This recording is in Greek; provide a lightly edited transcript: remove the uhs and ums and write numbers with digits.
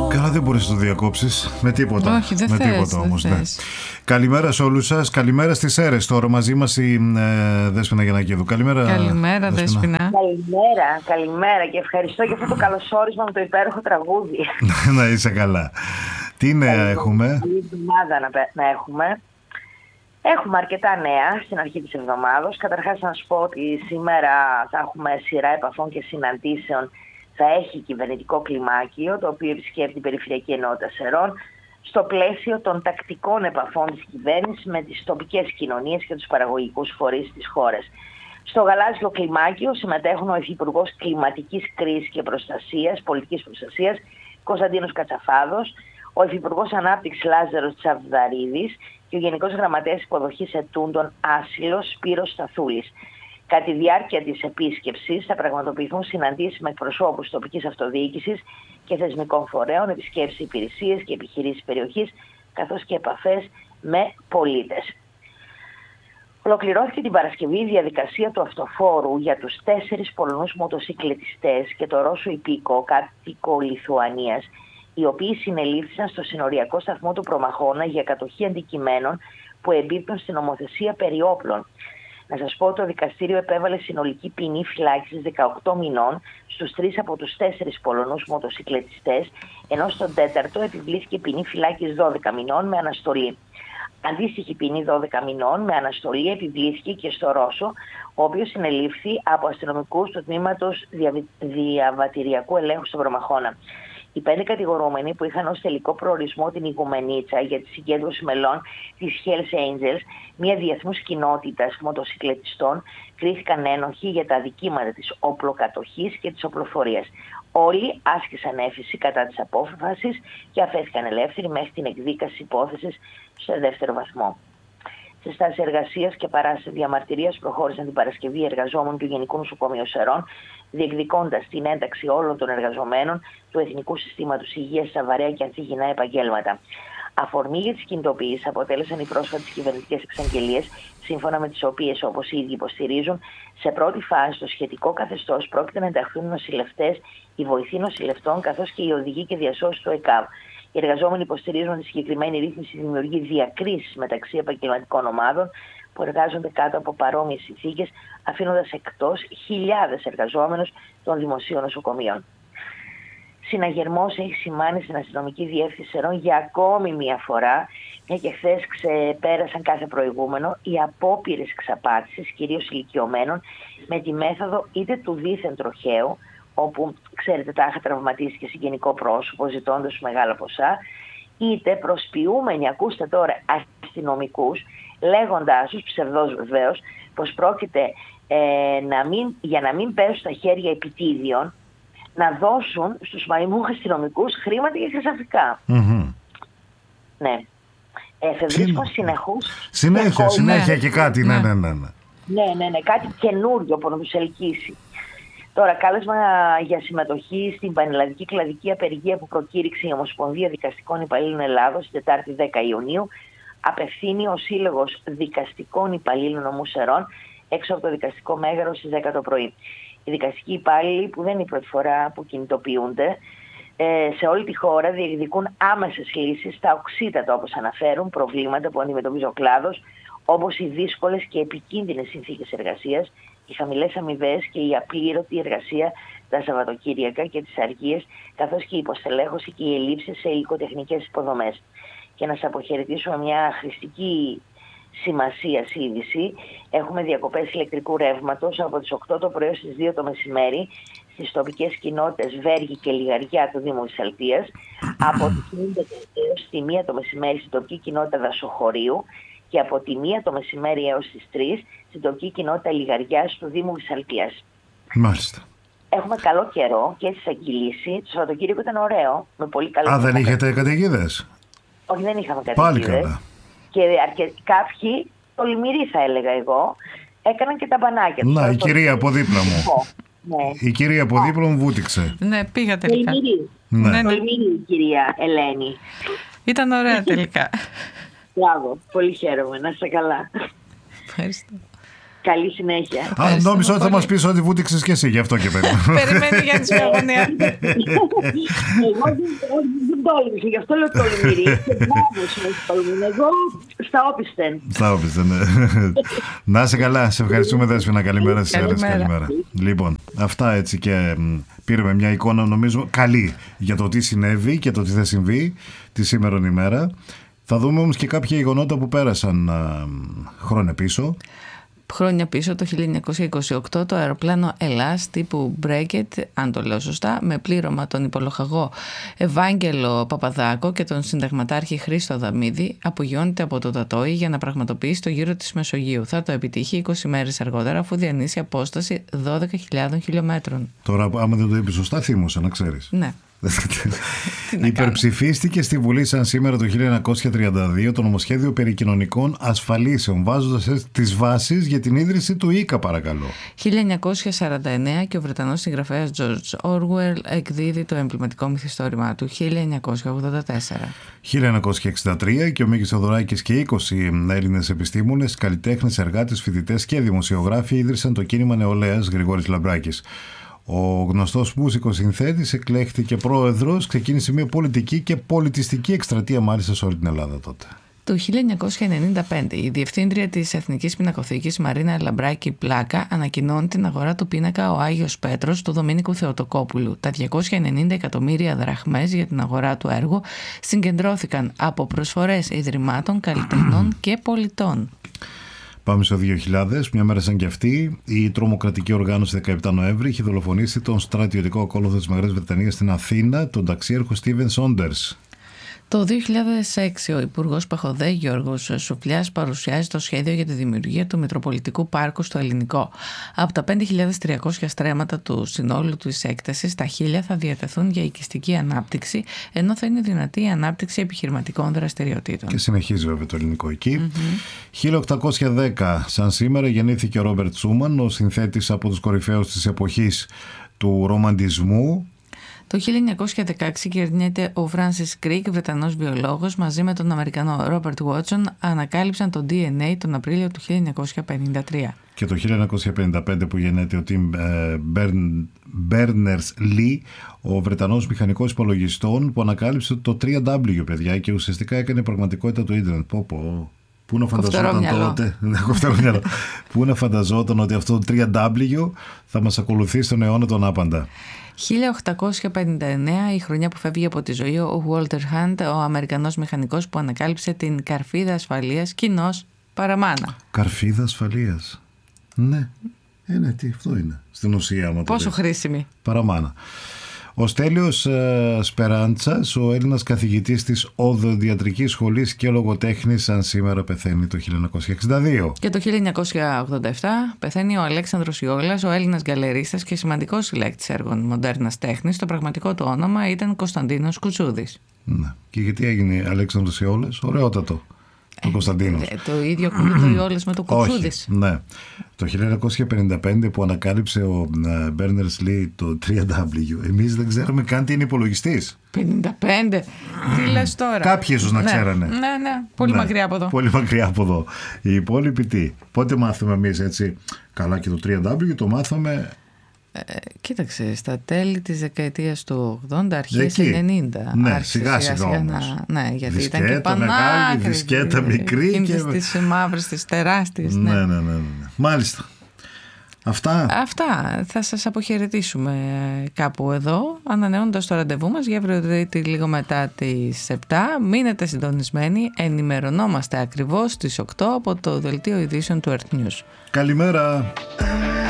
Καλά, δεν μπορείς να το διακόψεις με τίποτα. Όχι, δεν με θες, τίποτα όμως. δεν Ναι. θες. Καλημέρα σε όλους σας. Καλημέρα στις Σέρρες. Τώρα μαζί μας η Δέσποινα Γιαννακίδου. Καλημέρα. Καλημέρα, Δέσποινα. Καλημέρα και ευχαριστώ για αυτό το καλωσόρισμα με το υπέροχο τραγούδι. Να είσαι καλά. Τι νέα έχουμε? Καλή εβδομάδα να έχουμε. Έχουμε αρκετά νέα στην αρχή της εβδομάδας. Καταρχάς να σου πω ότι σήμερα θα έχουμε σειρά επαφών και συναντήσεων. Θα έχει κυβερνητικό κλιμάκιο, το οποίο επισκέπτει την Περιφερειακή Ενότητα Σερών, στο πλαίσιο των τακτικών επαφών της κυβέρνησης με τις τοπικές κοινωνίες και τους παραγωγικούς φορείς της χώρας. Στο γαλάζιο κλιμάκιο συμμετέχουν ο Υφυπουργός Κλιματικής Κρίσης και Προστασίας, Πολιτικής Προστασίας, Κωνσταντίνος Κατσαφάδος, ο Υφυπουργός Ανάπτυξης Λάζαρος Τσαβδαρίδης και ο Γενικός Γραμματέας Υποδοχής Ετούντων Άσυλος Σπύρος Σταθούλης. Κατά τη διάρκεια της επίσκεψης θα πραγματοποιηθούν συναντήσεις με εκπροσώπους τοπικής αυτοδιοίκησης και θεσμικών φορέων, επισκέψεις υπηρεσίες και επιχειρήσεις περιοχής, καθώς και επαφές με πολίτες. Ολοκληρώθηκε την Παρασκευή η διαδικασία του αυτοφόρου για τους 4 Πολωνούς μοτοσυκλετιστές και το Ρώσο υπήκο κάτοικο Λιθουανίας, οι οποίοι συνελήφθησαν στο συνοριακό σταθμό του Προμαχώνα για κατοχή αντικειμένων που εμπίπτουν στην νομοθεσία περί όπλων. Να σας πω ότι το δικαστήριο επέβαλε συνολική ποινή φυλάκισης 18 μηνών στους 3 από τους 4 Πολωνούς μοτοσυκλετιστές, ενώ στον 4ο επιβλήθηκε ποινή φυλάκισης 12 μηνών με αναστολή. Αντίστοιχη ποινή 12 μηνών με αναστολή επιβλήθηκε και στο Ρώσο, ο οποίος συνελήφθη από αστυνομικούς του τμήματος διαβατηριακού ελέγχου στον Προμαχώνα. Οι 5 κατηγορούμενοι που είχαν ως τελικό προορισμό την Ιγουμενίτσα για τη συγκέντρωση μελών της Hells Angels, μια διεθνούς κοινότητας μοτοσυκλετιστών, κρίθηκαν ένοχοι για τα αδικήματα της οπλοκατοχής και της οπλοφορίας. Όλοι άσκησαν έφεση κατά της απόφασης και αφέθηκαν ελεύθεροι μέχρι την εκδίκαση υπόθεσης σε 2ο βαθμό. Σε στάση εργασίας και παράσταση διαμαρτυρίας προχώρησαν την Παρασκευή οι εργαζόμενοι του Γενικού Νοσοκομείου Σερών, διεκδικώντας την ένταξη όλων των εργαζομένων του Εθνικού Συστήματος Υγείας στα βαρέα και ανθυγιεινά επαγγέλματα. Αφορμή για τις κινητοποιήσεις αποτέλεσαν οι πρόσφατες κυβερνητικές εξαγγελίες, σύμφωνα με τις οποίες, όπως οι ίδιοι υποστηρίζουν, σε πρώτη φάση στο σχετικό καθεστώς πρόκειται να ενταχθούν οι νοσηλευτές, οι βοηθοί νοσηλευτών καθώς και οι οδηγοί και διασώσεις του ΕΚΑΒ. Οι εργαζόμενοι υποστηρίζουν ότι η συγκεκριμένη ρύθμιση δημιουργεί διακρίσεις μεταξύ επαγγελματικών ομάδων που εργάζονται κάτω από παρόμοιες συνθήκες, αφήνοντας εκτός χιλιάδες εργαζόμενους των δημοσίων νοσοκομείων. Συναγερμός έχει σημάνει στην αστυνομική διεύθυνση Σερών για ακόμη μια φορά, μια και χθες ξεπέρασαν κάθε προηγούμενο, οι απόπειρες εξαπάτησης, κυρίως ηλικιωμένων, με τη μέθοδο είτε του δίθεν τροχαίου, όπου, ξέρετε, τάχα τραυματίστηκε συγγενικό πρόσωπο ζητώντας μεγάλα ποσά, είτε προσποιούμενοι, ακούστε τώρα, αστυνομικούς, λέγοντάς τους, ψευδός βεβαίως, πως πρόκειται για να μην πέσουν στα χέρια επιτίδιων, να δώσουν στους μαϊμού αστυνομικούς χρήματα και χρυσαφικά. Mm-hmm. Ναι. Εφευρίσκουν συνεχώς. Συνέχεια και κάτι, ναι. Ναι, κάτι καινούριο που να τους ελκύσει. Τώρα, κάλεσμα για συμμετοχή στην πανελλαδική κλαδική απεργία που προκήρυξε η Ομοσπονδία Δικαστικών Υπαλλήλων Ελλάδος την 4η 10 Ιουνίου, απευθύνει ο Σύλλογος Δικαστικών Υπαλλήλων Νομού Σερών έξω από το δικαστικό μέγαρο στις 10 το πρωί. Οι δικαστικοί υπάλληλοι, που δεν είναι η πρώτη φορά που κινητοποιούνται, σε όλη τη χώρα διεκδικούν άμεσες λύσεις στα οξύτατα, όπως αναφέρουν, προβλήματα που αντιμετωπίζει ο κλάδος, όπως οι δύσκολες και επικίνδυνες συνθήκες εργασίας, οι χαμηλές αμοιβές και η απλήρωτη εργασία τα Σαββατοκύριακα και τις αργίες, καθώς και η υποστελέχωση και οι ελλείψεις σε υλικοτεχνικές υποδομές. Και να σας αποχαιρετήσω με μια χρηστική σημασία είδηση. Έχουμε διακοπές ηλεκτρικού ρεύματος από τις 8 το πρωί στις 2 το μεσημέρι στις τοπικές κοινότητες Βέργη και Λιγαριά του Δήμου Ισαλτίας, από τις 9 έως τη 1 το μεσημέρι στην τοπική κοινότητα Δασοχωρίου και από τη 1 το μεσημέρι έως τις 3 στην τοπική κοινότητα Λιγαριάς του Δήμου Ισαλτίας. Μάλιστα. Έχουμε καλό καιρό και έτσι θα κυλήσει. Το Σαββατοκύριακο ήταν ωραίο. Με πολύ καλό. Δεν είχατε καταιγίδες? Όχι, δεν είχαμε καταιγίδες. Πάλι καλά. Και κάποιοι, τολμηροί θα έλεγα εγώ, έκαναν και τα μπανάκια τους. Να, η κυρία από δίπλα μου. Ναι. Η κυρία από δίπλα μου βούτυξε. Ναι, πήγα τελικά. Τολμηρή η κυρία Ελένη. Ήταν ωραία τελικά. Μπράβο, πολύ χαίρομαι. Να είστε καλά. Ευχαριστώ. Καλή συνέχεια. Νόμιζα ότι θα μας πεις ότι βούτυξες και εσύ, γι' αυτό και περίμενα. Περιμένει για τη αγωνία. Εγώ δεν τόλμησα, γι' αυτό λέω τολμηρή. Εγώ στα όπισθεν. Στα όπισθεν, ναι. Να είσαι καλά, σε ευχαριστούμε Δέσποινα. Καλημέρα στις Σέρρες. Καλημέρα. Λοιπόν, αυτά έτσι και πήραμε μια εικόνα νομίζω καλή για το τι συνέβη και το τι θα συμβεί τη σήμερον ημέρα. Θα δούμε όμως και κάποια γεγονότα που πέρασαν χρόνια πίσω. Χρόνια πίσω, το 1928, το αεροπλάνο Ελλάς τύπου Μπρέκετ, αν το λέω σωστά, με πλήρωμα τον υπολοχαγό Ευάγγελο Παπαδάκο και τον συνταγματάρχη Χρήστο Δαμίδη, απογειώνεται από το Τατόι για να πραγματοποιήσει το γύρο της Μεσογείου. Θα το επιτύχει 20 μέρες αργότερα, αφού διανύσει απόσταση 12.000 χιλιόμετρων. Τώρα, άμα δεν το είπες σωστά, θύμωσα, να ξέρεις. Ναι. Υπερψηφίστηκε στη Βουλή σαν σήμερα το 1932 το νομοσχέδιο περί κοινωνικών ασφαλίσεων, βάζοντας τις βάσεις για την ίδρυση του ΙΚΑ, παρακαλώ. 1949 και ο Βρετανός συγγραφέας George Orwell εκδίδει το εμβληματικό μυθιστόρημά του 1984. 1963 και ο Μίκης Θεοδωράκης και 20 Έλληνες επιστήμονες, καλλιτέχνες, εργάτες, φοιτητές και δημοσιογράφοι ίδρυσαν το κίνημα νεολαίας Γρηγόρης Λαμπράκης. Ο γνωστός μουσικός συνθέτης εκλέχθηκε πρόεδρος, ξεκίνησε μια πολιτική και πολιτιστική εκστρατεία μάλιστα σε όλη την Ελλάδα τότε. Το 1995 η διευθύντρια της Εθνικής Πινακοθήκης Μαρίνα Λαμπράκη Πλάκα ανακοινώνει την αγορά του πίνακα «Ο Άγιος Πέτρος» του Δομήνικου Θεοτοκόπουλου. Τα 290 εκατομμύρια δραχμές για την αγορά του έργου συγκεντρώθηκαν από προσφορές ιδρυμάτων, καλλιτεχνών και πολιτών. Πάμε στο 2000, μια μέρα σαν και αυτή, η τρομοκρατική οργάνωση 17 Νοέμβρη είχε δολοφονήσει τον στρατιωτικό ακόλουθο της Μεγάλης Βρετανίας στην Αθήνα, τον ταξίαρχο Στίβεν Σόντερς. Το 2006 ο Υπουργός Παχοδέ Γιώργος Σουφλιάς παρουσιάζει το σχέδιο για τη δημιουργία του Μητροπολιτικού Πάρκου στο Ελληνικό. Από τα 5.300 στρέμματα του συνόλου της έκτασης, τα 1.000 θα διατεθούν για οικιστική ανάπτυξη, ενώ θα είναι δυνατή η ανάπτυξη επιχειρηματικών δραστηριοτήτων. Και συνεχίζει βέβαια το ελληνικό εκεί. 1810, σαν σήμερα, γεννήθηκε ο Ρόμπερτ Σούμαν, ο συνθέτης από τους κορυφαίους της εποχής του ρομαντισμού. Το 1916 γεννιέται ο Φράνσις Κρικ, Βρετανός βιολόγος, μαζί με τον Αμερικανό Ρόμπερτ Βότσον, ανακάλυψαν το DNA τον Απρίλιο του 1953. Και το 1955 που γεννιέται ο Τιμ Μπέρνερς-Λι, ο Βρετανός μηχανικός υπολογιστών που ανακάλυψε το 3W, παιδιά, και ουσιαστικά έκανε πραγματικότητα το ίντερνετ. Πού να φανταζόταν τότε, πού να φανταζόταν ότι αυτό το 3W θα μας ακολουθεί στον αιώνα τον άπαντα. 1859, η χρονιά που φεύγει από τη ζωή ο Walter Hunt, ο Αμερικανός μηχανικός που ανακάλυψε την καρφίδα ασφαλείας, κοινώς παραμάνα. Καρφίδα ασφαλείας. Ναι, τι αυτό είναι στην ουσία. Πόσο χρήσιμη. Παραμάνα. Ο Στέλιος Σπεράντσας, ο Έλληνας καθηγητής της Οδοντιατρικής Σχολής και λογοτέχνης, σαν σήμερα πεθαίνει το 1962. Και το 1987 πεθαίνει ο Αλέξανδρος Ιόλας, ο Έλληνας γκαλερίστας και σημαντικός συλλέκτης έργων μοντέρνας τέχνης. Το πραγματικό του όνομα ήταν Κωνσταντίνος Κουτσούδης. Ναι. Και γιατί έγινε Αλέξανδρος Ιόλας? Ωραιότατο. Το Κωνσταντίνος. Το ίδιο κουμπί το Ιόλας με το Κουτσούδης. Ναι. Το 1955 που ανακάλυψε ο Μπέρνερς-Λι το 3W, εμείς δεν ξέραμε καν τι είναι υπολογιστής. 55. Τι λες τώρα? Κάποιοι ίσως να ξέρανε. Ναι. Πολύ μακριά από εδώ. Πολύ μακριά από εδώ. Οι υπόλοιποι τι? Πότε μάθαμε εμείς έτσι? Καλά, και το 3W το μάθαμε. Κοίταξε, στα τέλη της δεκαετίας του 80, αρχές 90. Ναι, σιγά όμως. Ναι, γιατί δισκέτα ήταν και πανάκριβη, μεγάλη, δισκέτα μικρή. Και τις μαύρες, τις τεράστιες. Ναι. Μάλιστα. Αυτά θα σας αποχαιρετήσουμε κάπου εδώ, ανανεώνοντας το ραντεβού μας για αύριο Τρίτη λίγο μετά τις 7. Μείνετε συντονισμένοι, ενημερωνόμαστε ακριβώς στις 8 από το δελτίο ειδήσεων του Earth News. Καλημέρα.